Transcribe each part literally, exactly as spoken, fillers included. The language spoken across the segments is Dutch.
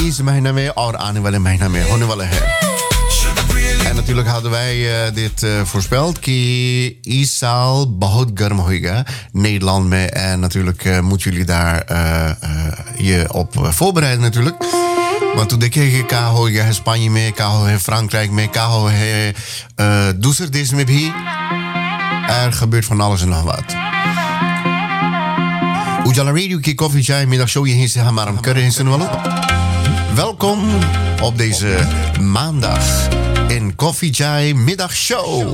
इस महीने में और आने वाले महीने में होने वाला है. En natuurlijk hadden wij uh, dit uh, voorspeld. Ki is saal बहुत गर्म होएगा Nederland में. En natuurlijk uh, moeten jullie daar uh, uh, je op uh, voorbereiden natuurlijk. Want toen देखेंगे क्या होएगा Spanje में, क्या होएगा Frankrijk में, क्या होएगा दूसरे देश में भी. Er gebeurt van alles en nog wat. Ujala Radio की Coffee Chai middagshow je hier hamaram maar curry in Welkom op deze maandag in Coffee Chai middagshow.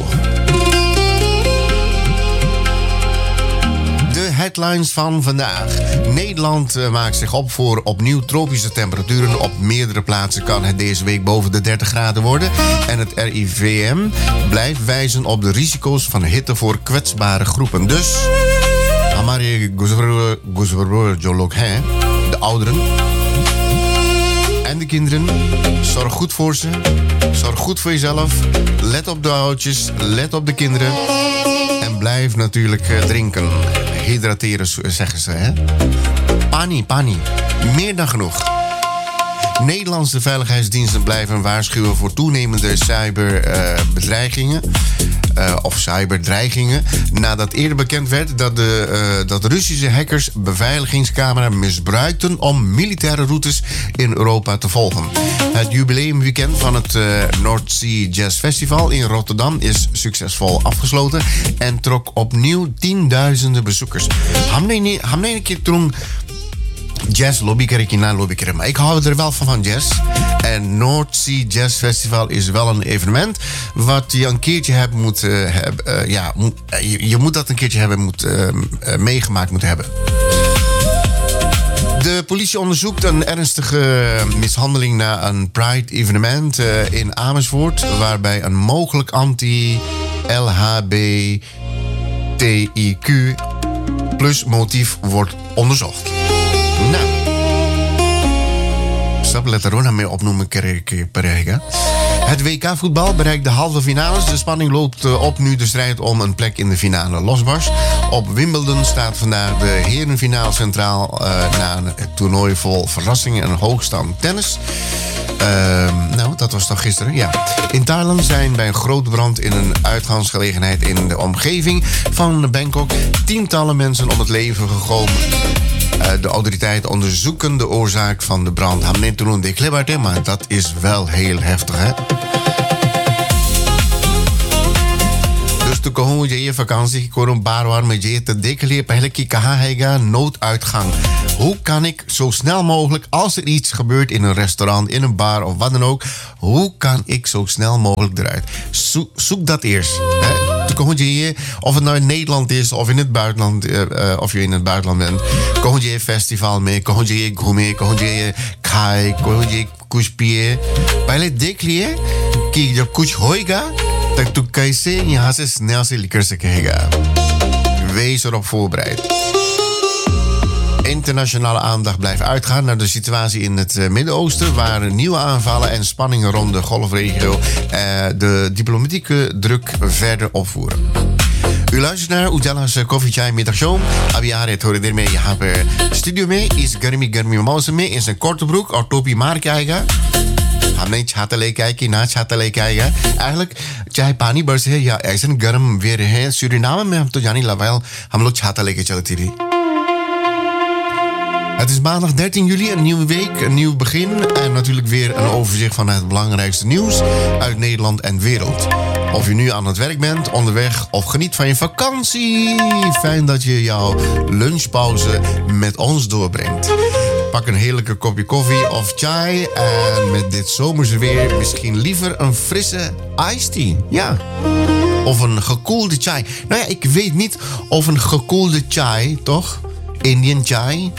De headlines van vandaag. Nederland uh, maakt zich op voor opnieuw tropische temperaturen. Op meerdere plaatsen kan het deze week boven de dertig graden worden. En het R I V M blijft wijzen op de risico's van hitte voor kwetsbare groepen. Dus, हमारे गुजर जो लोग हैं, de ouderen en de kinderen, zorg goed voor ze. Zorg goed voor jezelf. Let op de oudjes, let op de kinderen. En blijf natuurlijk uh, drinken. Hydrateren, zeggen ze, hè? Pani, pani. Meer dan genoeg. Nederlandse veiligheidsdiensten blijven waarschuwen voor toenemende cyberbedreigingen. Uh, uh, of cyberdreigingen. Nadat eerder bekend werd dat de, uh, dat Russische hackers beveiligingscamera misbruikten om militaire routes in Europa te volgen. Het jubileumweekend van het uh, North Sea Jazz Festival in Rotterdam is succesvol afgesloten en trok opnieuw tienduizenden bezoekers. Hamne een keer toen jazz lobby kreeg je na lobby kreeg. Maar ik hou er wel van van jazz. En North Sea Jazz Festival is wel een evenement wat je een keertje hebt moet uh, hebben. Uh, ja, moet, uh, je, je moet dat een keertje hebben moet, uh, uh, meegemaakt moeten hebben. De politie onderzoekt een ernstige mishandeling na een Pride-evenement uh, in Amersfoort, waarbij een mogelijk anti-L H B T I Q plus motief wordt onderzocht. Nou, stap letter hoor, mee opnoemen perega. Het W K-voetbal bereikt de halve finales. De spanning loopt op nu de strijd om een plek in de finale losbarst. Op Wimbledon staat vandaag de herenfinale centraal uh, na een toernooi vol verrassingen en hoogstand tennis. Uh, nou, dat was toch gisteren, ja. In Thailand zijn bij een grote brand in een uitgangsgelegenheid in de omgeving van Bangkok tientallen mensen om het leven gekomen. Uh, de autoriteiten onderzoeken de oorzaak van de brand. Ham neemt toen de klibbert, maar dat is wel heel heftig, hè? Dus toen kon je je vakantie kon een bar waar met je te dekelen. Pehle ki kaha hega nooduitgang. Hoe kan ik zo snel mogelijk, als er iets gebeurt in een restaurant, in een bar of wat dan ook, hoe kan ik zo snel mogelijk eruit? Zo, zoek dat eerst. Hè? Toen je hier, of het nou in Nederland is of in het buitenland, uh, uh, of je in het buitenland bent, kon je festival mee, kon je gourmet, kon je kai, kon je kuchpie. Pehle dekliye ki jab kuch hoega, tak tu kaise yahan se snel se likar sakega. Wees erop voorbereid. Internationale aandacht blijft uitgaan naar de situatie in het uh, Midden-Oosten, waar nieuwe aanvallen en spanningen rond de golfregio uh, de diplomatieke druk verder opvoeren. U luistert naar Ujala's Coffee Chai middagshow. Abhi aa rahe thodi der mein yahan per studio mein is garmi garmi मौसम में in zijn korte broek और टोपी मार के आएगा. हम नहीं छाता लेके आए कि ना छाता लेके आएगा. Eigenlijk चाहे पानी बरसे या ऐसा गर्म weer है Suriname में हम तो जानी लवाल हम लोग छाता लेके चलती रही. Het is maandag dertien juli, een nieuwe week, een nieuw begin. En natuurlijk weer een overzicht van het belangrijkste nieuws uit Nederland en de wereld. Of je nu aan het werk bent, onderweg of geniet van je vakantie. Fijn dat je jouw lunchpauze met ons doorbrengt. Pak een heerlijke kopje koffie of chai. En met dit zomerse weer misschien liever een frisse iced tea. Ja. Of een gekoelde chai. Nou ja, ik weet niet of een gekoelde chai, toch? Indian chai.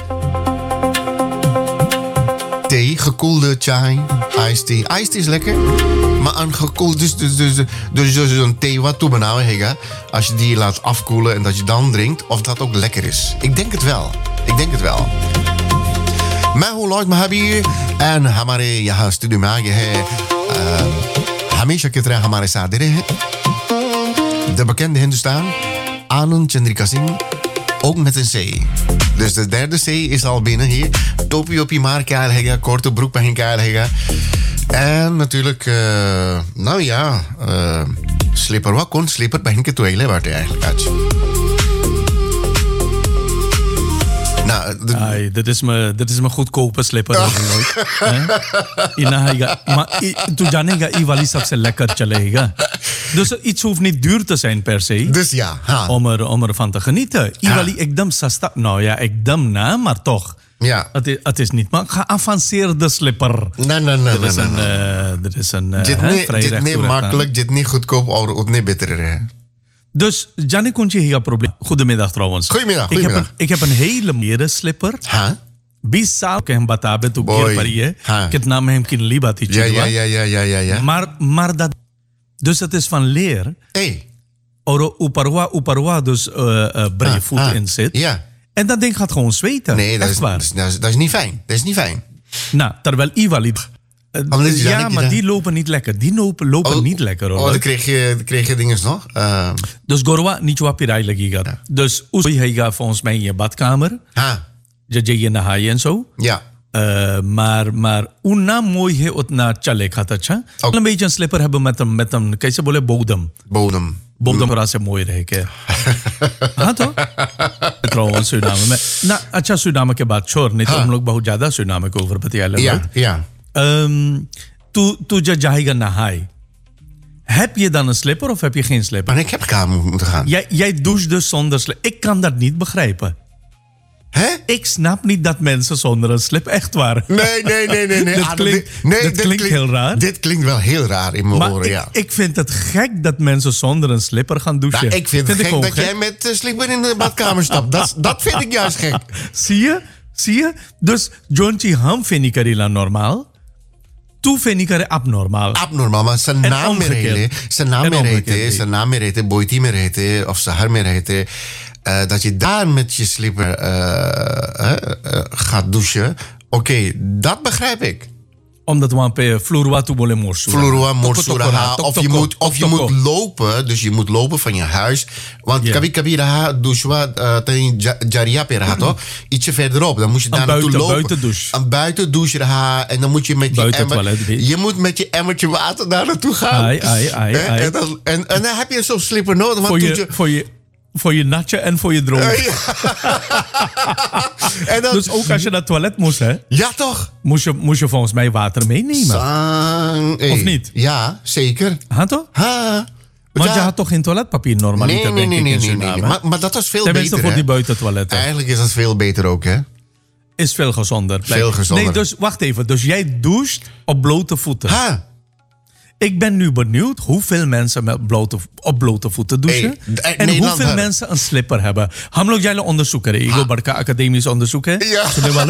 Thee, gekoelde chai, iced tea. Iced tea is lekker, maar een gekoelde, dus, dus, dus, dus, dus een thee wat toe benauwen, hega. Als je die laat afkoelen en dat je dan drinkt, of dat ook lekker is. Ik denk het wel. Ik denk het wel. मैं हूँ लॉर्ड महावीर एंड हमारे यहाँ स्टूडियो में आ गए हैं हमेशा की तरह हमारे साथ दे रहे हैं de bekende Hindustan Anand Chandrika Singh Ook met een C. Dus de derde C is al binnen hier. Topi op je maar kaal hega, korte broek bij kaal hega. En natuurlijk, uh, nou ja, uh, slipper wat kon, slipper bij een tweede waar het eigenlijk uit. Nou, de... Ai, dit is mijn, dit is mijn goedkope slipper. Maar toen janega Iwali sabse lekker chalega. Dus iets hoeft niet duur te zijn per se. Dus ja. Ha. Om, er, om ervan te genieten. Iwali ekdam sasta. Nou ja, ekdam na, maar toch. Ja. Het is, het is niet maar geavanceerde slipper. Nee, nee, nee. Dit is nee, een, nee. uh, dit is een uh, dit hè, niet, vrij dit niet makkelijk, dit niet goedkoop, of niet beter. Dus, Gianni Kontje heeft een probleem. Goedemiddag trouwens. Goedemiddag, ik, heb goedemiddag. een, ik heb een hele mooie slipper. Ha? Bisa ke hem batabe tu keer parie. Ik het naam hem kin libati. Ja, ja, ja, ja, ja, ja, ja. Maar, maar dat... Dus het is van leer. Hey. Oro uparwa, uparwa, dus uh, uh, bij je ah, voet ah, in zit. Ja. En dat ding gaat gewoon zweten. Nee, dat is, waar. dat, is, dat, is, dat is niet fijn. Dat is niet fijn. Nou, terwijl Iwali... Uh, oh, ja, maar die lopen niet lekker. Die lopen, lopen oh, niet lekker. Hoor. Oh, dan kreeg je, dan kreeg je dingen nog. Uh. Dus Gorwa, niet wat pirai lagi gaat. Ja. Dus hij gaat volgens mij in je badkamer. Ha. Je je je nahaaien en zo. Ja. Uh, maar, maar una mooi he utna chale khatacha. Okay. Een beetje een slipper hebben met een, met een, kaise bole bodem. Bodem. Bodem mm. se mooi reke. हाँ तो trouwens Suriname में ना अच्छा Suriname के बाद छोड़ नहीं तो हम लोग बहुत ज्यादा Suriname के ऊपर बतिया लेंगे. Ja, ja. Um, tu tu je jahiga nahai. Heb je dan een slipper of heb je geen slipper? Maar ik heb kamer moeten gaan. Jij, jij doucht dus zonder slipper. Ik kan dat niet begrijpen. Hè? Ik snap niet dat mensen zonder een slip echt waren. Nee, nee, nee, nee. nee. dat ah, klinkt, dit, nee, dat dit klinkt klink, heel raar. Dit klinkt wel heel raar in mijn maar oren, ik, ja. ik vind het gek dat mensen zonder een slipper gaan douchen. Nou, ik vind, vind het gek dat gek. jij met uh, slipper in de badkamer stapt. dat, dat vind ik juist gek. Zie je? Zie je? Dus Jontje Ham vind ik er normaal. Toen vind ik er abnormaal. Abnormaal, maar zijn naam meer heten. Zijn naam meer heten. Zijn naam meer heten. Boyti meer heten. Of zijn haar meer heten. Uh, dat je daar met je slipper uh, uh, uh, gaat douchen. Oké, okay, dat begrijp ik. Omdat we een vloerwa toe willen morsura. Vloerwa morsura. Of je moet, of je moet lopen. Dus je moet lopen van je huis. Want kabi kabi raha douchwa ten jaria per hato. Ietsje verderop. Dan moet je daar naartoe lopen. Een buitendouche. Een buitendouche raha. En dan moet je met je emmer. Je moet met je emmertje water daar naartoe gaan. Ai, ai, ai, ai. En, dan, en, en dan heb je zo'n slipper nodig. Voor je, voor je Voor je natje en voor je droog. Ja. En dan, dus ook als je naar het toilet moest, hè? Ja, toch? Moest je, moest je volgens mij water meenemen. Sang, of niet? Ja, zeker. Ha, toch? Ha. Want ja. je had toch geen toiletpapier normaliter, nee, nee, denk nee, ik, nee, in nee, nee. Maar, maar dat was veel Tenminste beter, voor hè? die buitentoiletten. Eigenlijk is dat veel beter ook, hè? Is veel gezonder. Veel gezonder. Nee, dus wacht even. Dus jij doucht op blote voeten. Ha. Ik ben nu benieuwd hoeveel mensen met blote, op blote voeten douchen. Hey, en Nederland hoeveel hebben. mensen een slipper hebben. Ham look jij onderzoeken? Ik wil Barca academisch onderzoeken. Ja.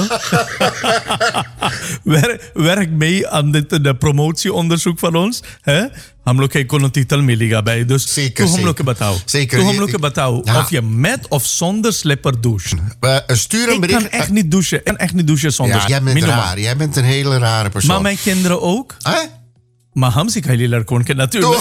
werk, werk mee aan dit de promotieonderzoek van ons. Ham look kon een titel miliga bij. Dus zeker, toe zeker. Batau. Zeker. Toe hamloke batau. Ja. Of je met of zonder slipper doucht. Uh, stuur een bericht. Ik kan echt niet douchen. Ik kan echt niet douchen zonder. Ja, jij bent Minimaal. raar. Jij bent een hele rare persoon. Maar mijn kinderen ook. Huh? Maar हम सिखाई लड़कों के natuurlijk.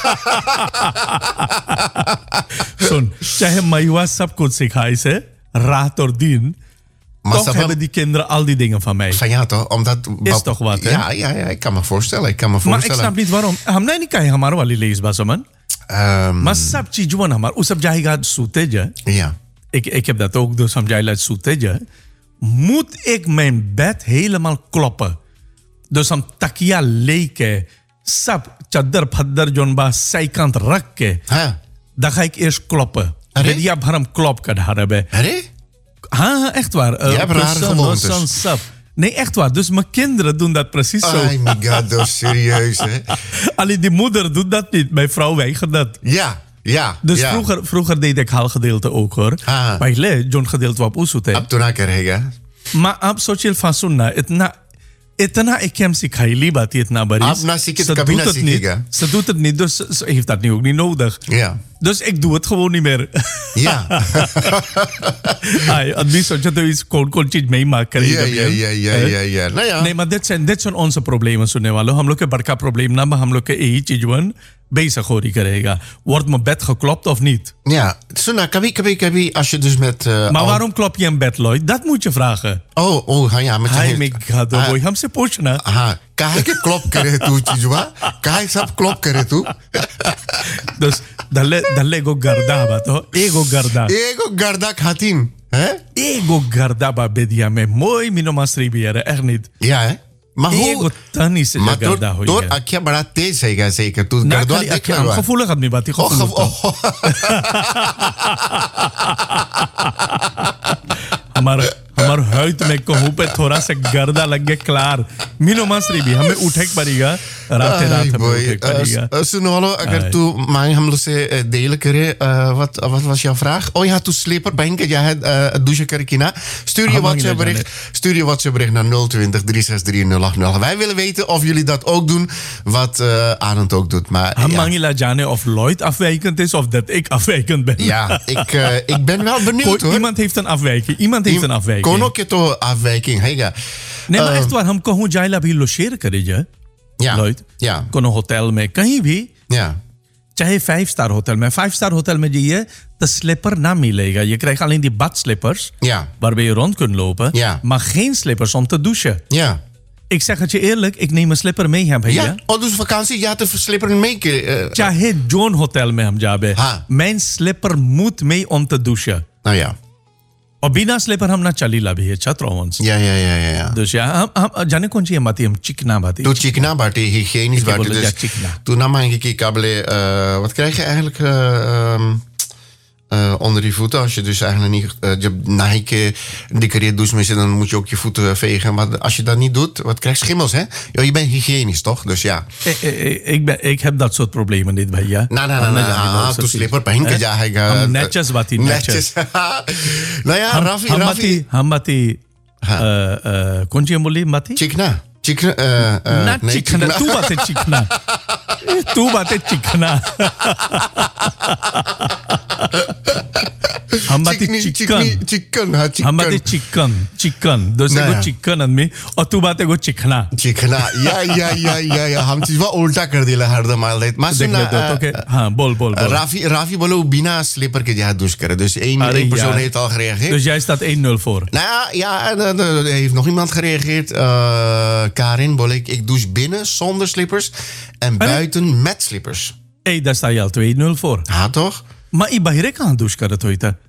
सुन चाहे मैवा सब कुछ सिखाई से रात और दिन toch hebben hem... die kinderen al die dingen van mij. Van ja toch? Omdat... Is wat, toch wat, hè? Ja, ja, ja, ik kan me voorstellen. Ik kan me voorstellen. Maar ik snap niet waarom. हमने नहीं कहा हमारे वाली leesbas man. Maar सब चीजों हमार उस सब जाएगा सूते je. Ja. Ik ik heb dat ook dus समझाई लाइट सूते je. Moet ik mijn bed helemaal kloppen? Dus हम तकिया लेके सब चद्दर फद्दर जोन बा zijkant रख के dan ga ik eerst kloppen. Dia bharam klop ka dhar hai. Arre? Ha, echt waar. Uh, Je hebt rare gewoontes. Nee, echt waar. Dus mijn kinderen doen dat precies zo. Oh my god, dat is serieus, hè? Alleen die moeder doet dat niet. Mijn vrouw weigert dat. Ja, ja. Dus ja. Vroeger, vroeger deed ik halgedeelte ook, hoor. Ah. Maar ik leer John gedeelte op Oesut. Ab toen ik Maar ab social van sunna, het na... Itna ik hem sikhayli baat itna baris. Ab na sikit kabina sikiga. Ze doet het niet, dus ze heeft dat nu ook niet nodig. Ja. Dus ik doe het gewoon niet meer. Ja. Ay, at least als je er iets kon, kon je het meemaken. Ja, ja, ja, ja, ja, ja. Nou ja. Nee, maar dit zijn, dit zijn onze problemen. सुनने वालों हम लोग के बड़का probleem ना हम लोग के यही चीज वन bezig करेगा. Wordt mijn bed geklopt of niet? Ja, Suna, kabi, kabi, kabi, als je dus met... Uh, maar al... waarom klop je een bed, Lloyd? Dat moet je vragen. Oh, oh, ja, met je... Hai, me gado, boy. हमसे पूछना. हाँ, काहे के क्लॉप करे तू चीजवा? काहे सब क्लॉप करे तू? Dus dalle dalle go garda ba to ego garda. Ego garda खातिन, hè? Ego garda ba bedia me mooi minomasri biere, echt niet. Ja, hè? Maar hoe... Ego tani se garda hoई. door akja bada तेज है क्या zeker? तू garda देख रहा है. gevoelig आदमी बात ही gevoelig. हमारा हमारे हुट में कहूँ पे थोड़ा सा गर्दा लग गया क्लार मीनो मास्री भी हमें उठे पड़ेगा रात रात हमें उठे पड़ेगा सुनो अगर तू मांग हम लोग से delen करे wat wat was jouw vraag? Oh ja, toen sleper bank jij het douchen kerkina. Stuur je WhatsApp bericht. Stuur je WhatsApp bericht naar nul twintig drie zes drie nul acht nul. Wij willen weten of jullie dat ook doen, wat uh, Arend ook doet. Maar हम मांगी ला जाने of Lloyd afwijkend is of dat ik afwijkend ben. Ja, ik uh, ik ben wel benieuwd hoor. Iemand heeft een afwijking. Iemand heeft een afwijking. कौन के तो afwijking है क्या? नहीं मैं echt waar हम कहूँ जाइला भी लो शेयर करे जा Ja. Lloyd Ja. कोनो होटल में कहीं भी Ja. चाहे फाइव स्टार होटल में फाइव स्टार होटल में जाइए तो slipper ना मिलेगा je krijgt alleen die badslippers Ja. waarbij je rond kunt lopen Ja. maar geen slippers om te douchen. Ja. Ik zeg het je eerlijk, ik neem een slipper mee hem भैया. Ja, oh dus vakantie ja te verslipperen mee. Uh, चाहे zone hotel में हम जाबे हाँ. mijn slipper moet mee om te douchen. Nou ja. और बिना स्लीपर हम ना चली ला भी है छत्रों से. Ja, ja, ja, ja, ja. Dus ja, हम हम जाने कौन सी हम बात हम चिकना बात. Doe chikna baati, hygiënisch baati. Dus toen nam ik een kable. Uh, wat krijg je eigenlijk uh, um, uh, onder die voeten? Als je dus eigenlijk niet uh, je Nike een dikke douche mee zit, dan moet je ook je voeten vegen. Maar als je dat niet doet, wat krijg je schimmels, hè? Jo, je bent hygiënisch, toch? Dus ja. Ik, ik, ik, ben, ik heb dat soort problemen niet, भैया. Nee, nee, nee, nee. Toen slipper पहन के जाएगा. Netjes wat hij netjes. Nou ja, Rafi, Rafi. हम बाती कौन सी बोली बाती? चिकना. चिकना. ना चिकना. तू बातें चिकना. तू बातें चिकना. हम बातें चिकन. चिकन हाँ चिकन. हम बातें चिकन. चिकन. दूसरे को चिकन आदमी और तू बातें को चिकना. चिकना. या या या या या हम चीज़ वो उल्टा कर दिया हर दम माल देत. मासूम ना. हाँ बोल बोल बोल. Rafi Rafi बोलो बिना स्लीपर के जहाँ douche करें. Dus één één persoon heeft al gereageerd. Dus jij staat één nul voor. Nou ja, er heeft nog iemand gereageerd. Uh, Karin, bolle ik, ik douche binnen zonder slippers en buiten met slippers. Hé, hey, daar sta je al twee nul voor. Ja, toch? Maar je bahire kan douche karen तो इतना.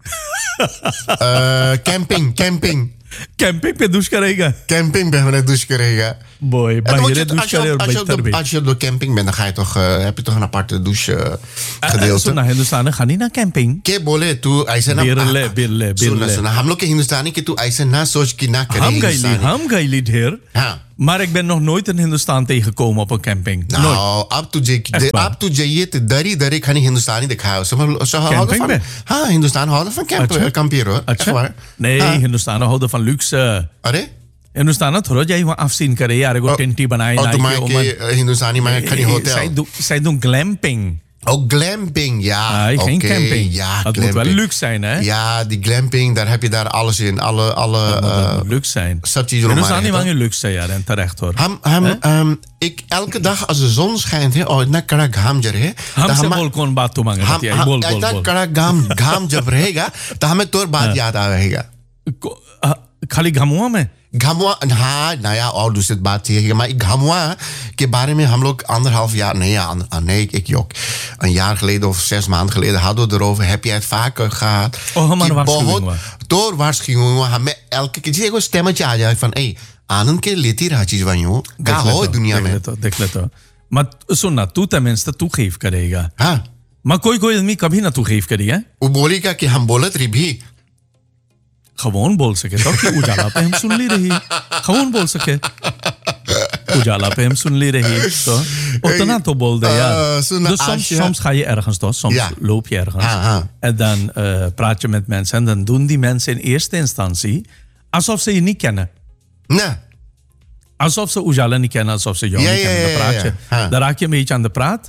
Camping, camping. Camping पे douche करेगा. Camping पे हमने douche करेगा. Boy, bahire douche करे als, je op, als je op de camping bent, dan ga je toch, uh, heb je toch een aparte douche uh, gedeelte. सुना Hindustan ga niet naar camping. के बोले तू ऐसे ना बिरले बिरले सुना सुना हम लोग के हिंदुस्तानी के तू ऐसे ना सोच कि ना करे हम गईली हम गईली ढेर. हाँ. Maar ik ben nog nooit in Hindustan tegengekomen op een camping. Nou, nooit. अब तुझे अब तू जाइए तो दरी दरी खानी हिंदुस्तानी दिखाओ सब camping में. हाँ Hindustan houden van camp kamperen. अच्छा. Nee, Hindustan houden van luxe. अरे हिंदुस्तान थोड़ा जाइए वहाँ अफसीन करे यार को टेंटी बनाए ना के हिंदुस्तानी में खानी hotel zij doen zij doen glamping. Oh, glamping, ja. Ah, geen okay. camping. Ja, dat glamping. moet wel luxe zijn, hè? Ja, die glamping, daar heb je daar alles in. Alle, alle, dat uh, moet luxe zijn. Subsidies en dan staan die wel in luxe, ja, en terecht hoor. Ham, ham, um, ik, elke dag als de zon schijnt, hè, oh, na kara gham jar hai. Ham se bol kon baat to mange, dat jij bol bol bol. kara gham gham jab रहेगा, तो हमें तोर बात याद आएगा. खाली घमुआ में घमुआ हाँ नया और दूसरी बात है maar घमुआ के बारे में हम लोग anderhalf jaar nee nee ik jok een jaar geleden of zes maanden geleden hadden we erover heb jij het vaker gehad oh maar waarschuwing door waarschuwing हमें elke keer किसी को stemmetje आ जाए van hey आनंद के लेती रहा चीज वाइयों क्या हो दुनिया में देख ले तो मत सुनना तू tenminste toegeef करेगा हाँ maar कोई कोई आदमी कभी ना toegeef करेगा वो बोलेगा कि हम बोलत रही भी gewoon बोल सके तो कि उजाला पे हम सुन ली रही gewoon बोल सके उजाला पे हम सुन ली रही तो उतना तो बोल दे यार dus soms, soms ga je ergens toch soms ja. loop je ergens Aha. en dan uh, praat je met mensen en dan doen die mensen in eerste instantie alsof ze je niet kennen nee alsof ze Ujala niet kennen alsof ze jou ja, niet ja, kennen dan praat je ja, ja. dan raak je een beetje aan de praat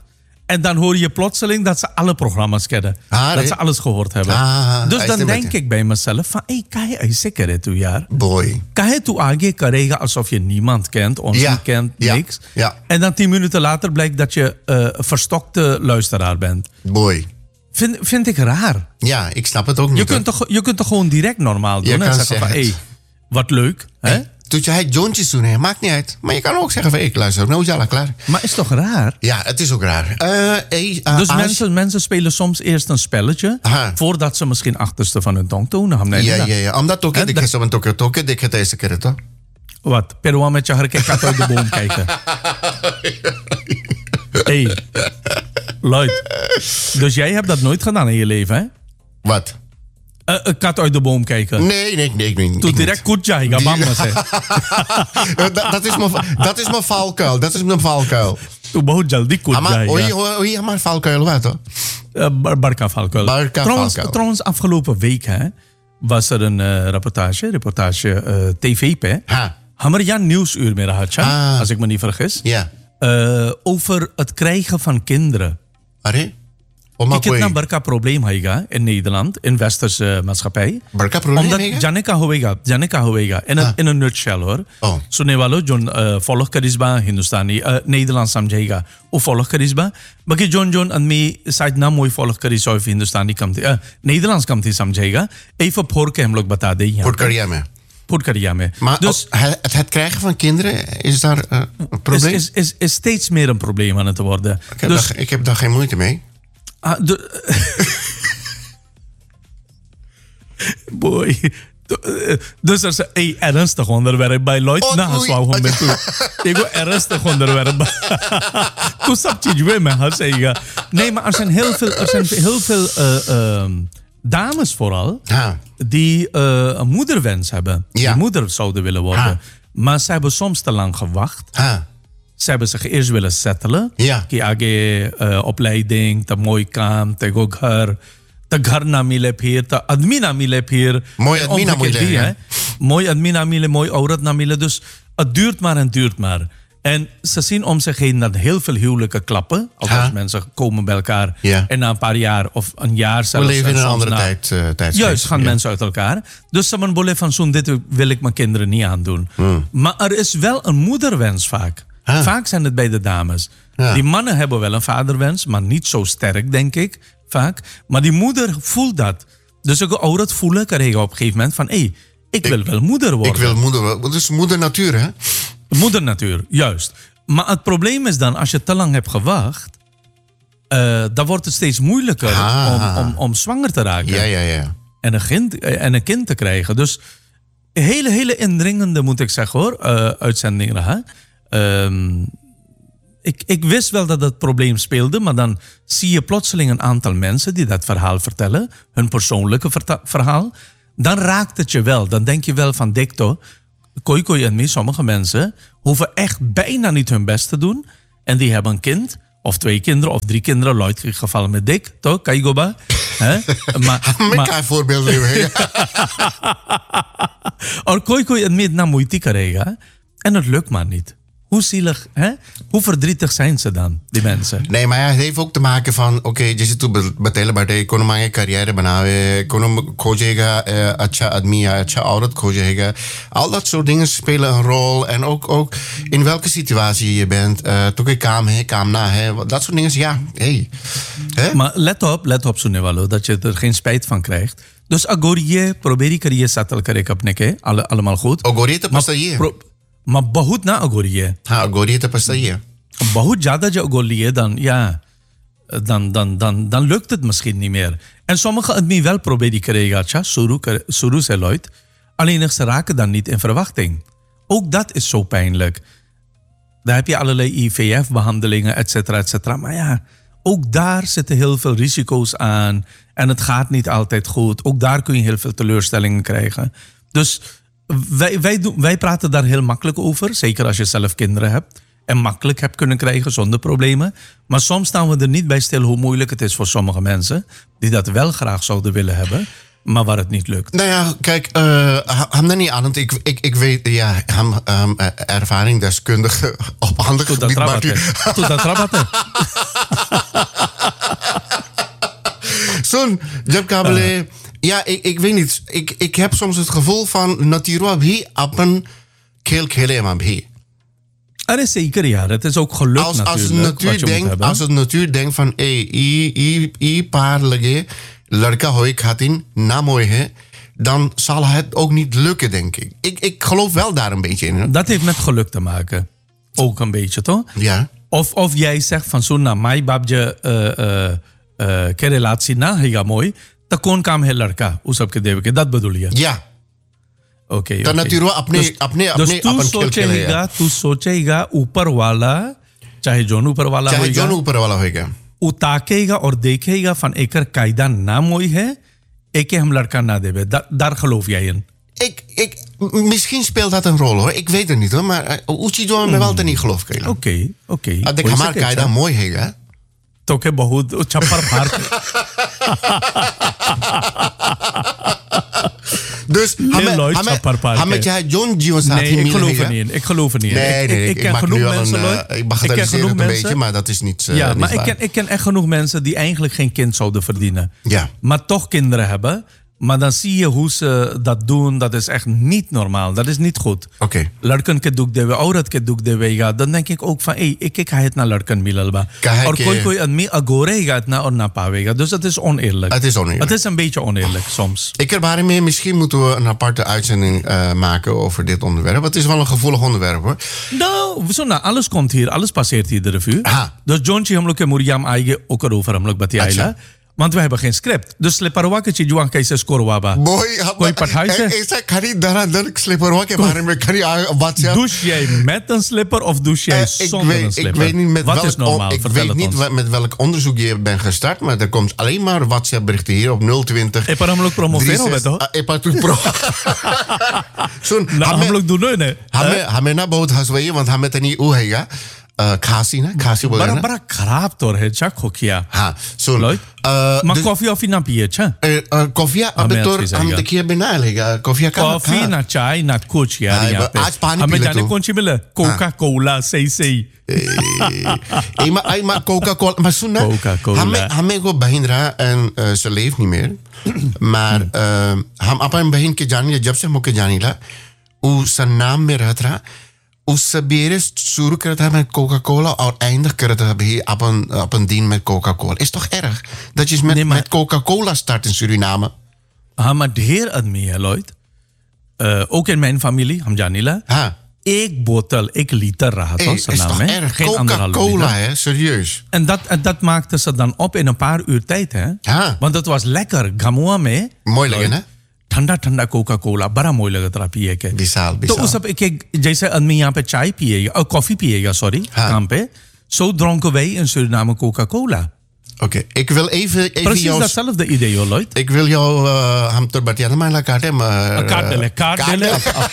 En dan hoor je plotseling dat ze alle programma's kennen. Ah, dat nee. ze alles gehoord hebben. Ah, dus hij dan is er denk met- ik bij mezelf van... Hé, kan je zeker het toe jaar? Boy. Kan je toe aangeven karega alsof je niemand kent, ons Ja, niet kent, ja, niks. ja. En dan tien minuten later blijkt dat je eh, een verstokte luisteraar bent. Boy. Vind, vind ik raar. Ja, ik snap het ook niet. Je kunt, toch, je kunt toch gewoon direct normaal doen Je en kan zeggen van... Hé, zeggen hey, wat leuk. Hè? Hey, Doet je hij jointjes doen, hè? Maakt niet uit. Maar je kan ook zeggen van, ik luister, nou ja, klaar. Maar is toch raar? Ja, het is ook raar. Eh, hey, uh, Dus als- mensen, mensen spelen soms eerst een spelletje... Aha. voordat ze misschien achterste van hun tong tonen. Nee, Ja, nee, ja, ja. Omdat ook, Hè, ik dat- heb zo'n tokke tokke, ik heb deze keer toch? Wat? Peruaan met je harken gaat uit de boom kijken. Hé, hey, Lloyd. Dus jij hebt dat nooit gedaan in je leven, hè? Wat? Uh, een kat uit de boom kijken. Nee, nee, nee, ik niet. Toen ik direct kutja, ik ga bang was, hè. niet. dat, dat is mijn, dat is mijn valkuil. Dat is mijn valkuil. Toen behoort jaldi Ah, maar, kutja, oei, ja. oei, oei, maar valkuil, wat hoor? Uh, Bar- Barca Valkuil. Barca trouwens, Valkuil. trouwens, afgelopen week, hè, was er een uh, reportage, reportage uh, tv, hè. Ha, Hammer Jan Nieuwsuur meer had, Ah. als ik me niet vergis. ja. Uh, over het krijgen van kinderen. Arre? Om Ik heb een barca probleem haiga in Nederland, in westerse maatschappij. Barca probleem Omdat haiga? Janika Hoega, Janika Hoega, in, een, in een nutshell hoor. Oh. So ne walo John uh, volg karisba Hindustani, uh, Nederlands samjega. O volg karisba. Baki John John en me site na mooi volg karisba of Hindustani kamti. Uh, Nederlands kamti samjega. Even voor ke hem log bata de Voor carrière. Voor carrière. Maar Dus oh, het, het krijgen van kinderen, is daar uh, een is, probleem? is, is, is steeds meer een probleem aan het worden. ik, heb Dus daar, ik heb daar geen moeite mee. Ah, de, boy. Dus er is een hey, ernstig onderwerp bij Lloyd. Oh, Nou, oei. zo gewoon met toe. Ik wil ernstig onderwerp. Toen stap je weer met haar zeggen. Nee, maar er zijn heel veel, er zijn heel veel uh, uh, dames vooral Ha. die uh, een moederwens hebben. Ja. Die moeder zouden willen worden. Ha. Maar ze hebben soms te lang gewacht. Ha. Ze hebben zich eerst willen settelen. Ja. Ki age uh, opleiding, te mooi kaam, te go ghar, te ghar na mile phir, te admi na mile phir. Mooi En admi na omgekeerd mile, die, ja. hè. Mooi admi na mile, mooi aurat na mile. Dus het duurt maar en duurt maar. En ze zien om zich heen dat heel veel huwelijken klappen. Althans, Ha. mensen komen bij elkaar. Ja. En na een paar jaar of een jaar We zelfs. leven in en een soms andere na- tijd, uh, tijdsgeest. Juist, gaan Ja. mensen uit elkaar. Dus ze hebben van zo'n dit wil ik mijn kinderen niet aandoen. Hmm. Maar er is wel een moederwens vaak. Ah. Vaak zijn het bij de dames. Ja. Die mannen hebben wel een vaderwens, maar niet zo sterk, denk ik. Vaak. Maar die moeder voelt dat. Dus ik ook dat voelen, kan je op een gegeven moment van... hé, hey, ik wil wel moeder worden. Ik wil moeder, wel- dat is moeder natuur, hè? Moedernatuur, juist. Maar het probleem is dan, als je te lang hebt gewacht... eh, dan wordt het steeds moeilijker Ah. om, om, om zwanger te raken. Ja, ja, ja. En een, kind, en een kind te krijgen. Dus hele, hele indringende, moet ik zeggen hoor, uh, uitzendingen. Hè? Um, ik, ik wist wel dat het probleem speelde, maar dan zie je plotseling een aantal mensen die dat verhaal vertellen, hun persoonlijke verta- verhaal. Dan raakt het je wel. Dan denk je wel van dikto, koi koi en me, sommige mensen hoeven echt bijna niet hun best te doen. En die hebben een kind, of twee kinderen, of drie kinderen, Lloyd in geval met dik, toch? Kaigoba. Hè? Maar, Met maar, elkaar voorbeelden. hè? Or koi koi en met na moeite krijgen. En het lukt maar niet. Hoe zielig, hè? Hoe verdrietig zijn ze dan, die mensen? Nee, maar ja, het heeft ook te maken van, oké, je zit toe betalen bij de economische carrière बनावे, econom खोजेगा, अच्छा आदमी या अच्छा औरत खोजेगा. Al dat soort dingen spelen een rol. En ook, ook in welke situatie je bent. Uh, toen ik kaam, hè, kaam na, hè. Dat soort dingen, ja, hey. Hè? Maar let op, let op, Sunewalo, dat je er geen spijt van krijgt. Dus agorie, probeer ik er je satel krijgen op nekke, alle, allemaal goed. Ogori te pasta ye. pro- maar बहुत ना अगोरिए हाँ ogori te pasta ye. बहुत ज्यादा जो अगोरिए dan ja dan, dan, dan, dan lukt het misschien niet meer. En sommigen het niet wel proberen krijgen, tja, suru, suru se Lloyd. Alleen ze raken dan niet in verwachting. Ook dat is zo pijnlijk. Daar heb je allerlei I V F-behandelingen, et cetera, et cetera. Maar ja, ook daar zitten heel veel risico's aan. En het gaat niet altijd goed. Ook daar kun je heel veel teleurstellingen krijgen. Dus wij, wij, doen, wij praten daar heel makkelijk over. Zeker als je zelf kinderen hebt. En makkelijk hebt kunnen krijgen zonder problemen. Maar soms staan we er niet bij stil hoe moeilijk het is voor sommige mensen. Die dat wel graag zouden willen hebben. Maar waar het niet lukt. Nou ja, kijk, uh, hem dan niet aan. Want ik, ik, ik weet, ja, hem, um, ervaring deskundige op ander Tot dat gebied. rabatte. Tot dat rabatte. Zo'n, jab kabele. Ja, ik, ik weet niet. Ik, ik heb soms het gevoel van Natiro bhi apan khel khele ma bhi. Er is zeker, ja. Dat is ook geluk Als, natuurlijk. als, het natuur denkt, als het natuur denkt van... Hey, i, i, i paar lage, ladka hoy khatin, na mooi he... dan zal het ook niet lukken, denk ik. Ik, ik geloof wel daar een beetje in. Hè? Dat heeft met geluk te maken. Ook een beetje, toch? Ja. Of, of jij zegt van zo, nou, mijn babje, uh, uh, uh, ke relatie na, higa mooi. Dan kon kam he ladka, usab ke dewe ke. Dat bedoel je? Ja. Okay तो नतीरो अपने अपने अपने तू सोचेगा तू सोचेगा ऊपर वाला चाहे जोन ऊपर वाला चाहे होएगा जोन ऊपर वाला होएगा उ ताकेगा और देखेगा फन एकर कायदा नाम होई है एके हम लड़का ना देवे daar geloof jij in ik ik misschien speelt dat een rol hoor ik weet het niet hoor maar uchi jo me wel te niet geloof ik oké oké adek hamar कायदा mooi हैगा तो के बहुत छप्पर फाड़ Dus Hamed jij John Gio staat nee, ik geloof er niet in. Ik geloof er niet in. Nee, nee, ik, ik, ik ken genoeg mensen. Een, uh, ik bagatelliseer het een mensen, beetje, maar dat is niet. Uh, ja, niet maar waar. ik ken, ik ken echt genoeg mensen die eigenlijk geen kind zouden verdienen. Ja. Maar toch kinderen hebben. Maar dan zie je hoe ze dat doen. Dat is echt niet normaal. Dat is niet goed. Oké. Okay. Larken ke doek dewe, aurat ke doek dewe. Dan denk ik ook van, hey, ik kijk het naar larken milalba. Or koi koi admi agore gaat naar orna pawega. Dus het is oneerlijk. Het is oneerlijk. Het is een beetje oneerlijk soms. Ik ervaar mee, misschien moeten we een aparte uitzending uh, maken over dit onderwerp. Het is wel een gevoelig onderwerp hoor. Nou, zo nou, alles komt hier, alles passeert hier de revue. Dus Johnchi हम लोग के मुरियाम आएंगे ओकर over हम लोग बतियाएला. Want we hebben geen script. Dus slipperwa ke chijwan kaise skorwa ba. Boy, कोई पढ़ाई से ऐसा खरी धड़ाधड़ slipperwa के बारे में खरी WhatsApp. Douche jij met een slipper of douche jij uh, zonder weet, een slipper? Ik weet niet met Wat welk, is normaal? Ik Vertel weet niet ons. met welk onderzoek je bent gestart, maar er komt alleen maar WhatsApp berichten hier op nul twintig. E para हम लोग promoveren met toch? E para tu pro. Zo'n. Nou, हम लोग दोनों ने. हमें हमें ना बहुत हंसवाइए, want हमें तनी वो हैगा. खांसी ना खांसी बोल रहे हैं बड़ा खराब तौर है चा खोखिया हाँ सुन मैं कॉफी ऑफी ना पिए अच्छा कॉफी अब तो हम देखिए बिना लेगा कॉफी का कॉफी ना चाय ना कुछ यार यहाँ पे आज पानी हमें जाने कौन सी मिले कोका कोला सही सही इमा इमा कोका कोला maar सुन ना हमें हमें को बहन रहा en ze leeft niet meer maar हम अपन बहन के जानी जब से मुके जानी ला उस नाम में रहता रहा उस सबेरे शुरू करता है met Coca-Cola और eindig करता है भी op een, op een dien met Coca-Cola. Is toch erg? Dat je met, nee, maar, met Coca-Cola start in Suriname. हाँ maar ढेर आदमी है Lloyd. Uh, ook in mijn familie, हम जानीला. हाँ. एक बोतल, एक liter रहा था Is toch erg? Coca-Cola hè, serieus. En dat, dat maakte ze dan op in een paar uur tijd hè. हाँ. Want het was lekker. Gamua में. Mooi lekker hè? ठंडा ठंडा कोका कोला बड़ा मोय लगता रहा पिए के विशाल तो उस सब एक एक जैसे आदमी यहाँ पे चाय पिएगा और कॉफी पिएगा सॉरी काम पे zo dronken wij in Suriname Coca-Cola. Oké, okay, ik wil even... even Precies jou, datzelfde idee, hoor, Lloyd. Ik wil jou... Ham terbat ja, maar la kaart maar... Kaart dele, kaart dele.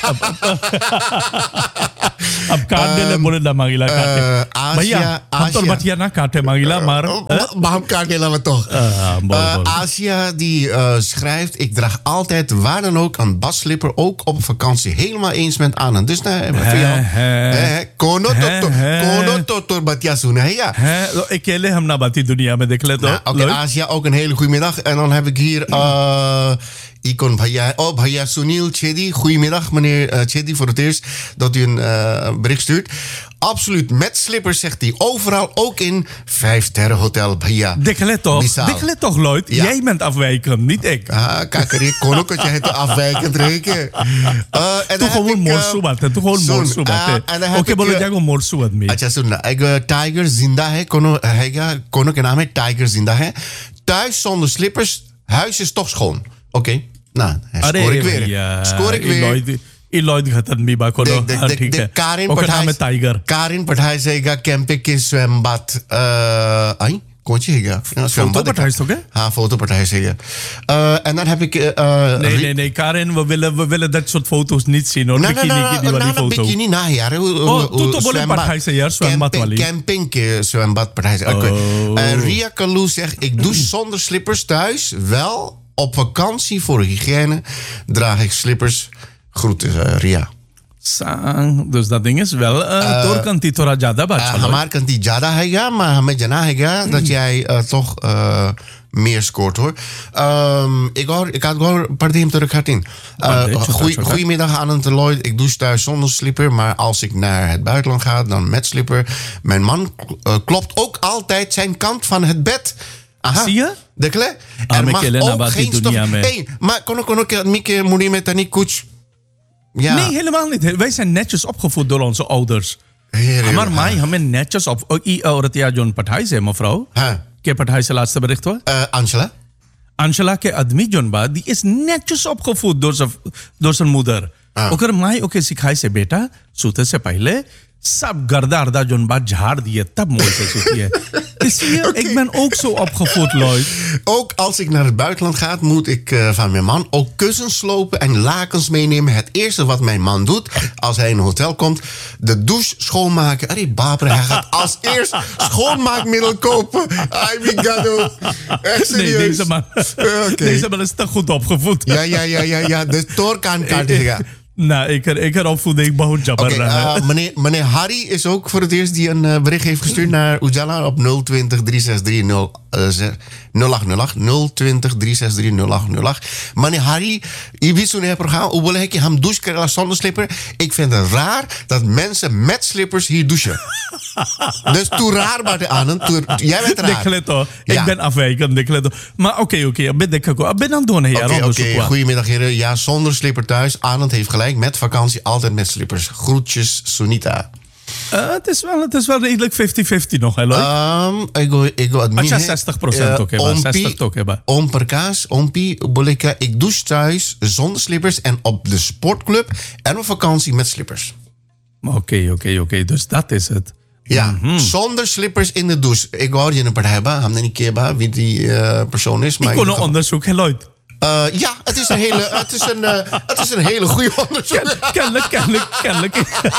अब काट देले बोले ना मांगिला काटे भैया हम तो बतिया ना काटे मांगिला maar maar हम काट देला we toch Asia die uh, schrijft ik draag altijd waar dan ook een basslipper ook op vakantie helemaal eens met Anne dus nou voor jou kono toto kono toto batia suna ja अकेले हम ना बाती दुनिया में देख ले तो oké Asia ook een hele goede middag en dan heb ik hier uh, Icon Bhaiya. Oh, Bhaiya Sunil Chedi. Goedemiddag, meneer uh, Chedi, voor het eerst dat u een uh, bericht stuurt. Absoluut, met slippers, zegt hij. Overal, ook in vijf-sterren hotel Bhaiya. Dekle toch, dekle toch, Lloyd. Ja. Jij bent afwijkend, niet ik. Ah, kijk, ik kon ook dat jij het afwijkend rekenen. Uh, Toen gewoon morsubat, toen gewoon morsubat. Oké, boleh jij gewoon morsubat mee. अच्छा सुनना, एक Tiger जिंदा है, कोनो हैगा, कोनो के नाम है Tiger जिंदा है. Thuis zonder slippers, huis is toch schoon. Oké. Okay. Nou, scoor ik weer. Ja, scoor ik weer. Lloyd gaat het mee bakken. De, de, de, de Karin Partij. Karin Partij zegt camping in zwembad. Ai, kontje higa. Fotopartij is toch hè? Ja, fotopartij zeggen. Uh, en dan heb ik. Uh, nee, nee, nee, Karin, we willen, we willen dat soort foto's niet zien hoor. Nee, nee, nee, nee, nee, bikini na jaar. Oh, tuto boleh partij zeggen, zwembad wali. Camping zwembad partij. Oké. Ria Kalou zegt, ik douche zonder slippers thuis, wel. Op vakantie voor hygiëne draag ik slippers. Groeten, uh, Ria. Sang, dus dat ding is wel uh, door kan die Torah Jada bacha. Hamar kan die Jada हैगा, maar हमें जना हैगा dat jij uh, toch uh, meer scoort hoor. Um, ik hoor, ik had gewoon Pardim teruggatin. Uh, goeie, goedemiddag aan het Lloyd. Ik douche thuis zonder slipper, maar als ik naar het buitenland ga, dan met slipper. Mijn man uh, klopt ook altijd zijn kant van het bed. Aha. Zie je? Dekle? Ah, Er mag Kelena, ook wat geen die stof... dunia mee. Hey, maar kon kon ik Mieke moet met dat niet koets? Ja. Nee, helemaal niet. Wij zijn netjes opgevoed door onze ouders. Heerlijk. Maar mij hebben netjes op... Oh, I औरत या जोन पढ़ाई से मफराओ Huh. के पढ़ाई से laatste bericht hoor. Uh, Angela? Angela के आदमी जोन बा die is netjes opgevoed door zijn door zijn moeder. Ah. ओकर माई ओके सिखाई से बेटा सोते से पहले सब गर्दा अर्दा जोन बा झाड़ दिए तब मोल से सोती है. Isliye, okay. Ik ben ook zo opgevoed, Lloyd. Ook als ik naar het buitenland ga, moet ik uh, van mijn man ook kussens slopen en lakens meenemen. Het eerste wat mijn man doet als hij in een hotel komt, de douche schoonmaken. Arre baper, hij gaat als eerst schoonmaakmiddel kopen. Ay, mi gado. Echt serieus. Nee, deze man, okay. deze man is te goed opgevoed. Ja, ja, ja, ja, ja. De toorkaankaart is ja. Nou, ik er, ik er opvoeding behoud jabber. Oké, okay, uh, meneer, meneer Harry is ook voor het eerst die een uh, bericht heeft gestuurd naar Ujala op nul twintig drie zes drie nul acht nul acht. nul twintig drie zes drie nul acht nul acht. Meneer Harry, je weet zo'n programma, hoe wil ik je hem douchen zonder slipper? Ik vind het raar dat mensen met slippers hier douchen. Dus toe raar maar de aan. Jij bent raar. Decleto. Ja. Ik ben afwijkend, decleto. Maar oké, okay, oké. Okay. Ik ben aan het doen hier. Oké, oké. Goedemiddag heren. Ja, zonder slipper thuis. Anand heeft gelijk. Met vakantie altijd met slippers. Groetjes, Sunita. Uh, het, is wel, het is wel redelijk vijftig vijftig nog, hè, Lloyd? Um, ik wil ik wil Als je zestig procent ook hebben. zestig ook hebben. Om per kaas, ompie, bolika. Ik douche thuis zonder slippers en op de sportclub en op vakantie met slippers. Oké, okay, oké, okay, oké. Okay. Dus dat is het. Ja, mm-hmm. Zonder slippers in de douche. Ik wou je een partij hebben. Hem niet keer wie die uh, persoon is. Maar ik kon een onderzoek, hè, Lloyd? Uh, ja, het is een hele, het is een, uh, het is een hele goede onderzoek. Kennelijk, kennelijk, kennelijk.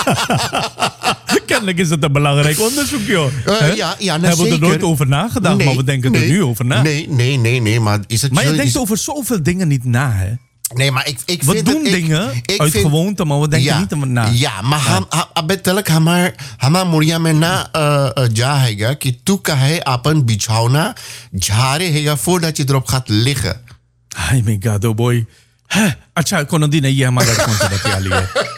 Kennelijk is het een belangrijk onderzoek, joh. Uh, ja, ja, nou, hebben we er nooit over nagedacht, nee, maar we denken nee, er nu over na. Nee, nee, nee, nee. Maar, is het maar je zo, denkt is... over zoveel dingen niet na, hè? Nee, maar ik, ik we vind doen het, dingen ik, ik uit vind, gewoonte, maar we denken ja, niet over na. Ja, maar ham abetelek hamar hamar moria में ना जा हैगा कि तू कहे अपन बिछौना झारे हैगा voordat je erop gaat liggen. Ay, my God, oh boy. अच्छा, कोनो दिन ये हमारा कौन सा बतिया लिया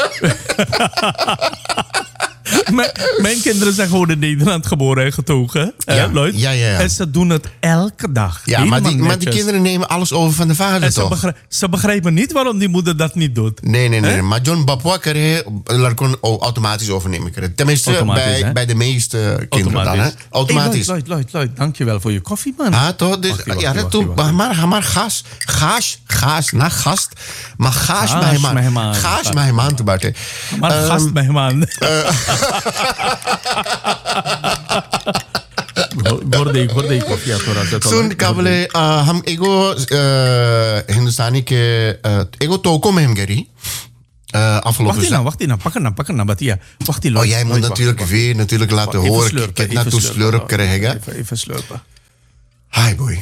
Mijn, mijn kinderen zijn gewoon in Nederland geboren en getogen. Ja, eh, Lloyd? Ja, ja, ja. En ze doen het elke dag. Ja, maar die, maar die kinderen nemen alles over van de vader, en toch? Ze, begrijp, ze begrijpen niet waarom die moeder dat niet doet. Nee, nee, nee. nee. Maar John Babwa kan je automatisch overnemen. Tenminste, bij, bij de meeste kinderen dan. Hè? Automatisch. Hey, Lloyd, Lloyd, Lloyd, Lloyd, dankjewel voor je koffie, man. Ah, toch? Dus, wacht, ja, wacht, wacht, wacht, maar, maar gas, gas, gas, na gast. Maar gas bij man. Gas bij man te baten. Maar gast bij man. गोरदे गोरदे कॉफी थोड़ा सा सुन काबले हम एगो हिंदुस्तानी के एगो toko में हम गरी afgelopen wacht nou wacht nou pakken nou pakken nou Batia wacht die oh jij moet natuurlijk weer natuurlijk laten horen ik heb net toe slurp krijgen even even slurpen hi boy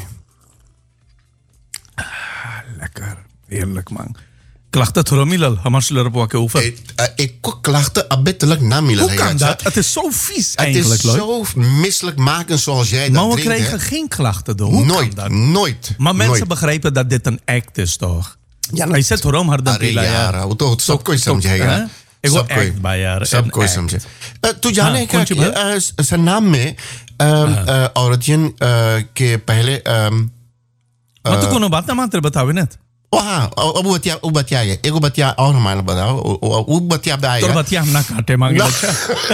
lekker heerlijk man klachten थोड़ा मिलल हमार slurp wa ke ऊपर ik ko klachten abettelijk na milal hoe kan dat het is zo vies eigenlijk het is zo misselijk maken zoals jij dat maar we drinkt, krijgen hè? geen klachten door hoe nooit kan dat? nooit maar mensen nooit. begrijpen dat dit een act is toch ja hij zet erom harder pila ja वो तो सब कोई समझेगा एगो act बा यार सब कोई समझे तू जाने का सन्नाम में औरतियन के पहले मैं तो कोनो बात ना मात्र बतावे ना हाँ अब बतिया अब बतिया है एगो बतिया और हमारा बताओ वो बतिया बताया तो बतिया हम ना काटे मांगे अच्छा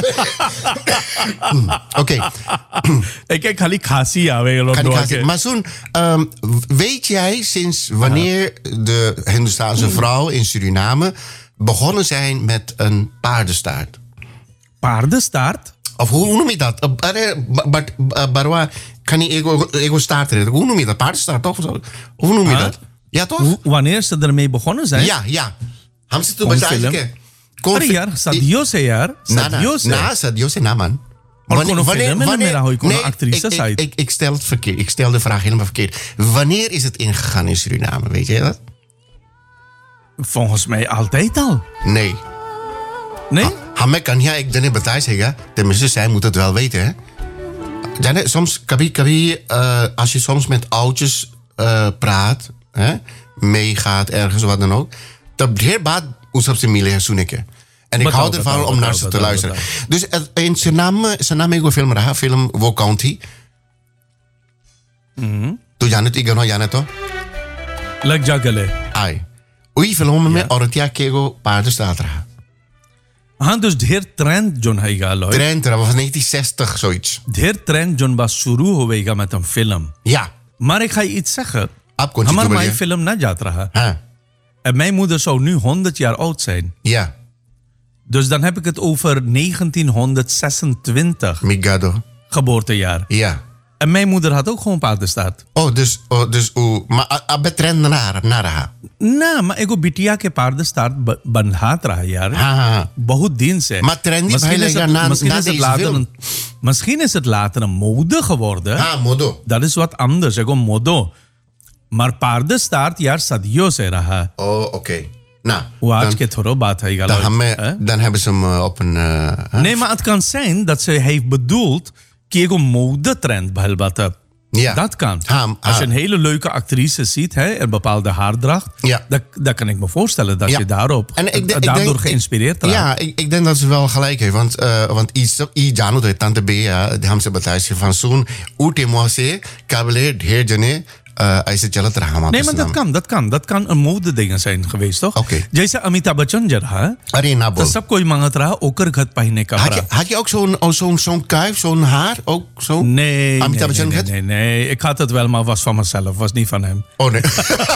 oké ik kijk खाली खांसी आवे लोग maar Soen um, weet jij sinds wanneer de Hindoestaanse vrouw in Suriname begonnen zijn met een paardenstaart paardenstaart of hoe, hoe noem je dat barwa kan je ego ego staart hoe noem je dat paardenstaart toch hoe noem je dat ja toch? Wanneer ze ermee begonnen zijn? Ja, ja. Ham ze toen bij Aरे यार सदियों से यार सदियों से ना सदियों से ना man. Wanneer wanneer wanneer hoe kon actrice zijn? Ik ik stel het verkeerd. Ik stel de vraag helemaal verkeerd. Wanneer is het ingegaan in Suriname? Weet je dat? Volgens mij altijd al. Nee. Nee? Hamme kan ja ik dan niet betaald zeggen. Tenminste zij moet het wel weten hè. Jane, soms, kabi, kabi, uh, als je soms met oudjes uh, praat, hè, meegaat ergens, wat dan ook. Dat beheer baat oesap se mile suneke. En ik Betal, hou ervan betal, om naar betal, ze te betal, luisteren. betal. Dus uh, in Sename, Sename ego film raha, film Wo County. Mhm. Tu Janet, ik ga Janet toch? Lag jagale. Ai. Oei film me Ja. oratia kego paardenstaat raha. हाँ dus ढेर trend zone हैगा लोय Trend, dat was negentien zestig, zoiets. ढेर trend zone बा शुरू होवेगा met een film. Ja. Maar ik ga je iets zeggen. Ab kon हमार je mijn film na जात रहा. Ha. En mijn moeder zou nu honderd jaar oud zijn. Ja. Dus dan heb ik het over negentienhonderdzesentwintig Migado. geboortejaar. Ja. En mijn moeder had ook gewoon paardenstaart. Oh, dus, oh, dus, oh, maar abet trend naar, naar raha. ना मैं एगो बिटिया के पारदस्तार बंधात रहा यार Ha, ha, ha. बहुत दिन से Maar trendy misschien is bijleggen het, na- misschien na is het deze later film. een, misschien is het later een mode geworden. Ha, modo. Dat is wat anders एगो Modi maar paardenstaart यार सदियों से रहा Oh, oké. Okay. Nou, वो आज dan, के थोड़ो बात है dan, gaan we, dan hebben ze hem uh, op een... Uh, huh? nee maar het kan zijn dat ze heeft bedoeld कि एगो mode trend बहल बात है Ja. Dat kan. Ha, Als je ha. een hele leuke actrice ziet, hè, een bepaalde haardracht, Ja. dan, dan kan ik me voorstellen dat Ja. je daarop, En ik denk- ik daardoor denk- geïnspireerd ik- raakt. Ja, ik, ik denk dat ze wel gelijk heeft. Want, uh, want iets, i jano de tante B, ja, de hamse bataille van zo'n ute moise, kabele, heer jane, hij zit jelle terhama. Nee, maar dat kan, dat kan. Dat kan een modedingen zijn geweest, toch? Oké. जैसे अमिताभ बच्चन जो रहा Arena तो bol. सब कोई मांगत रहा ओकर घट पहने का Had je, had je ook zo'n oh, zo'n zo'n kuif, zo'n haar? Ook zo? Nee, nee, Amitabh nee, Bachchan nee, het? nee, nee. Ik had het wel, maar was van mezelf. Was niet van hem. Oh nee.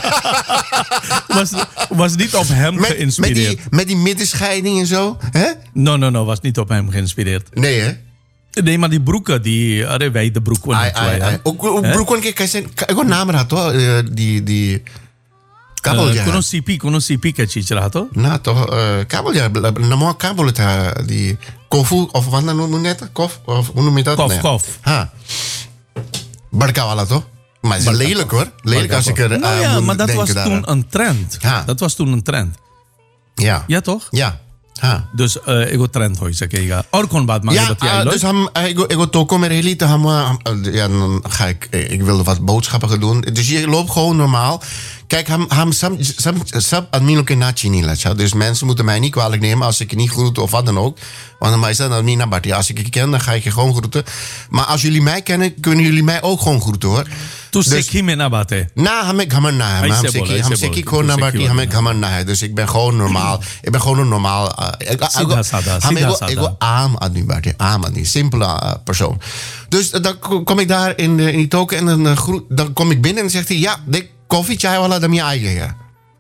Was, was niet op hem met, met, geïnspireerd. die, met die middenscheiding en zo? Hè? No, no, no. Was niet op hem geïnspireerd. Nee, hè? Nee, maar die broeken, die... Arre, wij de broeken. Ai, ai, ai. Ook ook broekon ke kaise ik ook naam had hoor, eh, die die kabel ja. कोनो सीपी कोनो सीपी का चीज रहा तो Na toch eh, kabel ja, namo kabel het ha, die kofu of wat dan noem je het? Kof of hoe noem je dat? Kof, Nee. kof. Ha. Barka wala toch? Maar het is lelijk hoor. Lelijk als ik er nou aan ja, moet maar dat denken was daaraan. toen een trend. Ja. Dat was toen een trend. Ja. Ja, toch? Ja. Ha. Dus uh, एगो trend हो सकेगा और कौन बात मांगे Ja, बतियाई uh, लो dus ham, uh, ik, ik wil toko met hele te ham, uh, ja, dan ga ik, eh, ik wilde wat boodschappen gaan doen. Dus je loopt gewoon normaal. Kijk, ham, ham, sam, sam, sam, admin ook in nachi niet laat. Dus mensen moeten mij niet kwalijk nemen als ik je niet groet of wat dan ook. Want dan is dat niet naar Bart. Als ik je ken, dan ga ik je gewoon groeten. Maar als jullie mij kennen, kunnen jullie mij ook gewoon groeten hoor. तू Dus- सिख ही में ना बात है Na, ham ik hammer na. Hij Ham zei seki, bol, ham hij zei seki bol. gewoon naar Toen Bart. seki Ham bol, ik hammer na. Dus ik ben gewoon normaal. Ik ben gewoon een normaal. Uh, ik, Sida sada, ham sida ik wil- sada. ik wil aam aan die Bart. Aam aan die simpele uh, persoon. Dus uh, dan ko- kom ik daar in, de, in die token en dan, uh, groet, dan kom ik binnen en dan zegt hij ja, de koffie chai wala dan je eigen ja.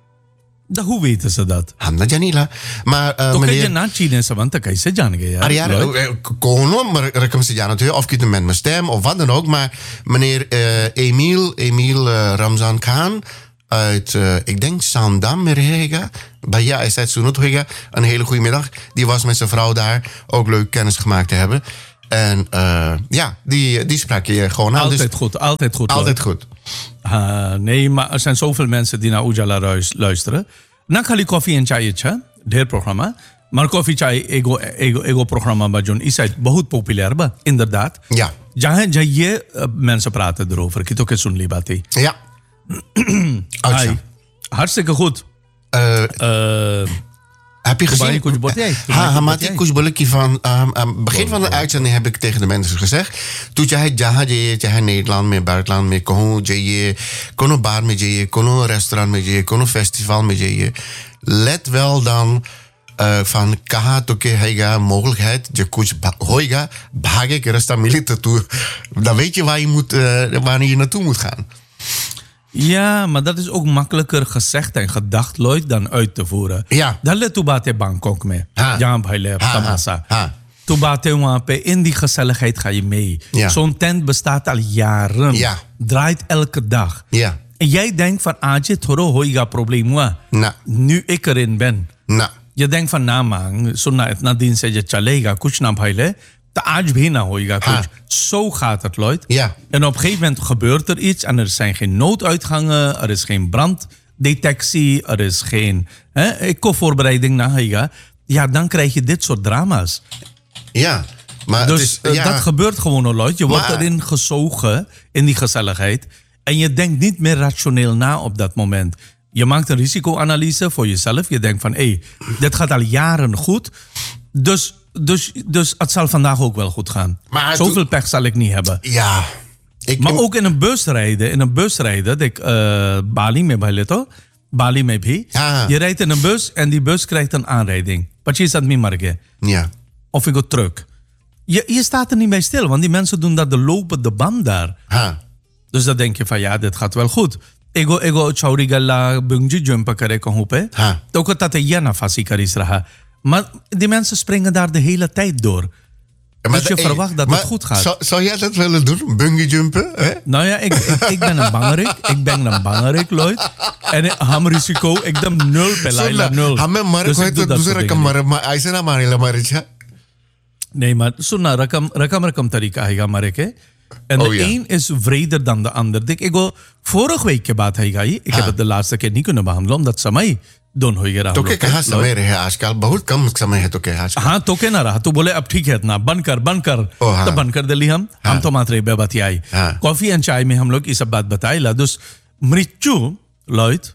दा hoe weten ze dat Ham na janila. Maar uh, तो कहीं meneer. ना चीने से बनता कैसे जान गए यार Ah, ja, Lloyd? eh, Kono, maar ik kan ze ja natuurlijk, of ik het met mijn stem of wat dan ook. Maar meneer eh, Emiel, Emiel eh, Ramzan Khan uit, eh, ik denk Sandam, Merhega. Bij ja, hij zei Sunut Hega. Een hele goede middag. Die was met zijn vrouw daar. Ook leuk kennis gemaakt te hebben. En eh, ja, die, die sprak je gewoon aan. altijd Dus goed altijd goed altijd goed. Ah, nee maar er zijn zoveel mensen die naar Ujala ruis- luisteren ना खाली coffee and चाय अच्छा ढेर programme maar coffee चाय एगो एगो एगो प्रोग्राम बा जोन इस बहुत पॉपुलर बा inderdaad Ja, जहाँ जाइए अ, mensen praten erover की तो के सुन ली बात है ja. Oudsja. Hi. Hartstikke goed. Eh, Uh, Heb je gezien? Kubayi Kujbotjai. Ha, Kubayi Hamati Kujbotjai. Kujboliki van um, um, begin van de uitzending heb ik tegen de mensen gezegd. Toen jij jaha je, jij Nederland met buitenland met kono je, kono bar met je, kono restaurant met je, kono festival met je. Let wel dan uh, van kaha toke hega mogelijkheid je kuch hoiga bhage ke resta milite toe. Dan weet je waar je moet, uh, waar je naartoe moet gaan. ja, maar dat is ook makkelijker gezegd en gedacht, Lloyd, dan uit te voeren. Ja. Dan let toen baat in Bangkok mee. Ha. Ja, bij Ha, Tamasa. ha, ha. Toen baat in in die gezelligheid ga je mee. Ja. Zo'n tent bestaat al jaren. Ja. Draait elke dag. Ja. En jij denkt van, Aje, thoro hoiga probleem wa. Nou, Nu ik erin ben. nou. Je denkt van, na man, zo na itna din se je chalega, kuch na bhaile, ta aaj bhi na hoiga Ha. kuch. Zo gaat het, Lloyd. Ja. En op een gegeven moment gebeurt er iets en er zijn geen nooduitgangen, er is geen branddetectie, er is geen hè, eco-voorbereiding na hoiga. Ja, dan krijg je dit soort drama's. Ja, Maar Dus het is, eh, ja, dat gebeurt gewoon al, Lloyd. Je wordt Maar- erin gezogen, in die gezelligheid. En je denkt niet meer rationeel na op dat moment. Je maakt een risicoanalyse voor jezelf. Je denkt van, hé, hey, dit gaat al jaren goed. Dus, dus, dus het zal vandaag ook wel goed gaan. Maar Zoveel toen- pech zal ik niet hebben. ja. Ik, Maar ook in een bus rijden. In een bus rijden. Ik, uh, Bali में भले तो Bali में भी. Ja. Je rijdt in een bus en die bus krijgt een aanrijding. Wat je zat niet marge. Ja. Of ik go truck. Je, je staat er niet bij stil, want die mensen doen dat de lopende band daar. Ha. Dus dan denk je van ja, dit gaat wel goed. Ego ego chauri galla bungee jump kare kahun pe. Ha. तो को tate yana fasi karis raha. Maar die mensen springen daar de hele tijd door. Maar Dus je de- verwacht dat maar het goed gaat. Zou, zou jij dat willen doen? Bungee jumpen? Hè? Nou ja, ik, ik, ik ben een bangerik. Ik ben een bangerik, Lloyd. En ik ham risico. Ik dem nul pelaila, nul. हमें मर Dus कोई ik तो doe dat दूसरे soort रकम dingen मर ऐसे ना मारे ला मारे छा Nee, maar sunna rakam rakam rakam tarika है हमारे के. En Oh, de ja. een is vreder dan de ander. Dik, ik go vorige week के बात है गाई. Ik heb het de laatste keer niet kunnen behandelen omdat समय दोन हो गया तो के कहाँ समय रहे आजकल बहुत कम समय है तो के आज हाँ तो के ना रहा तो बोले अब ठीक है इतना बंद कर बंद कर ओ, हाँ। तो बंद कर दिली हम हम तो मात्र एक बात आई हाँ। कॉफी एंड चाय में हम लोग ये सब बात बताई ला dus मृत्यु लॉयड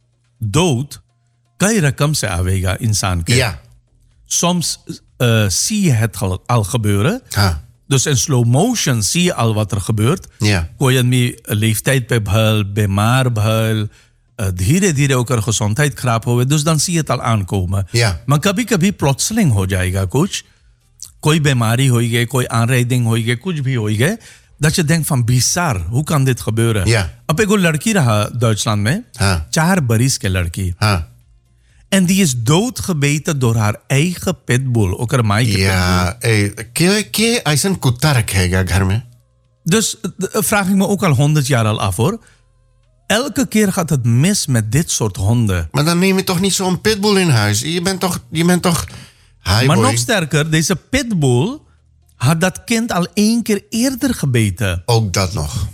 dood कई रकम से आवेगा इंसान के Ja. soms uh, zie je het al, al gebeuren. हाँ. Dus in slow motion zie je al wat er gebeurt. Ja. कोई आदमी leeftijd पे भल बीमार भल धीरे धीरे होकर gezondheid खराब होवे dus dan zie je het al aankomen. Ja. Maar कभी कभी plotseling हो जाएगा कुछ. कोई बीमारी होगी, कोई aanrijding होगी, कुछ भी होगी. Dat je denkt van bizar, hoe kan dit gebeuren? Ja. अब एगो लड़की रहा Duitsland में, हाँ. चार बरिस के लड़की. हाँ. En die is doodgebeten door haar eigen pitbull. Ook haar maaike pitbull. Ja, eh, के के ऐसा कुत्ता रखेगा घर में Dus eh, vraag ik me ook al honderd jaar al af hoor. Elke keer gaat het mis met dit soort honden. Maar dan neem je toch niet zo'n pitbull in huis? Je bent toch... Je bent toch hi Maar boy. nog sterker, deze pitbull had dat kind al één keer eerder gebeten. Ook dat nog.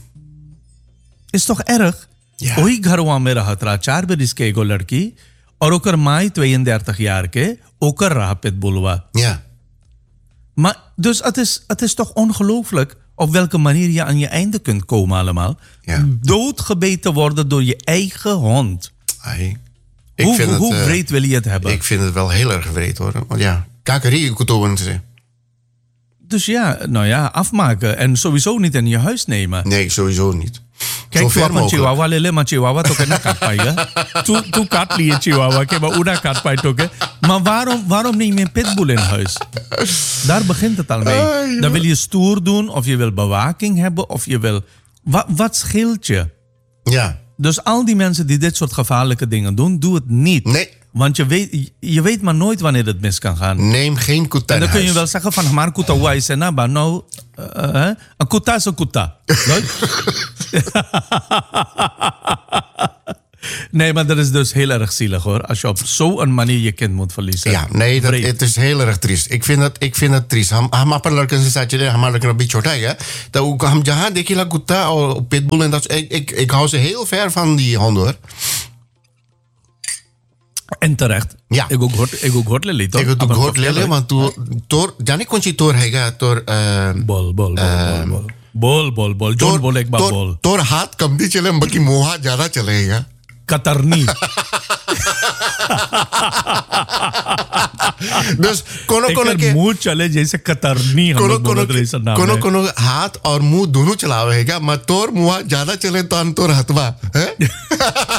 Is toch erg? Ja. वही घरवा में रहा था चार बरिस के एगो लड़की और ओकर माई tweeëndertig jaar के ओकर रहा pitbullवा. Ja. Maar dus het is, het is toch ongelooflijk op welke manier je aan je einde kunt komen allemaal. Ja. Doodgebeten worden door je eigen hond. Ai. Ik Hoe, vind hoe het, eh, breed wil je het hebben? Ik vind het wel heel erg wreed hoor. Want ja, kakeri kutoen ze. Dus ja, nou ja, afmaken. En sowieso niet in je huis nemen. Nee, sowieso niet. Kijk, Zo ver tu अपन mogelijk. चिवावा ले ले, maar chihuahua तो कहना काट पाएगा. तू तू काट लिए chihuahua के, maar una काट पाए तो के. Maar waarom, waarom neem je een pitbull in huis? Daar begint het al mee. Ah, joh. Dan wil je stoer doen, of je wil bewaking hebben, of je wil... Wat, wat scheelt je? Ja. Dus al die mensen die dit soort gevaarlijke dingen doen, doe het niet. Nee. Want je weet, je weet maar nooit wanneer het mis kan gaan. Neem geen kuta En in dan kun je huis. wel zeggen van, maar kuta wa is na ba nou, uh, uh, een kuta is een kuta. Nee, maar dat is dus heel erg zielig hoor. Als je op zo'n manier je kind moet verliezen. Ja, nee, dat, Vreed. het is heel erg triest. Ik vind dat, ik vind dat triest. हम हम अपन लड़के से सच है हमारा लड़का अभी छोटा है तो वो- हम जहाँ देखिए कुत्ता और pitbull en dat ik, ik, ik hou ze heel ver van die honden hoor. En terecht. Ja. Ik ook hoort, ik ook hoort Lily toch? Ik heb Aber gehoord toch lele eerlijk. want toen door जाने कौन सी तोर हैगा तोर Bol, bol, bol, bol, bol. Bol, bol, bol. John bol ek ba bol. तोर हाथ कम भी चले बाकी मुहा ज्यादा चलेगा Katarni. dus कोनो कोनो एक के मुंह चले जैसे कतरनी हम कोनो लोग कोनो बोलते रहे इस नाम कोनो में। कोनो हाथ और मुंह दोनों चलावेगा मैं तोर मुहा ज्यादा चले तो अन तोर हथवा है